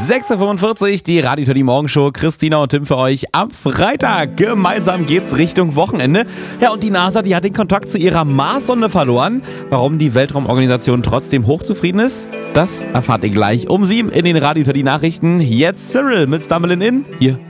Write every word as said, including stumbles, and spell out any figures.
sechs Uhr fünfundvierzig, die Radio die Morgenshow. Christina und Tim für euch am Freitag. Gemeinsam geht's Richtung Wochenende. Ja, und die NASA, die hat den Kontakt zu ihrer Marssonde verloren. Warum die Weltraumorganisation trotzdem hochzufrieden ist, das erfahrt ihr gleich um sieben in den Radio die Nachrichten. Jetzt Cyril mit Stumbling In. Hier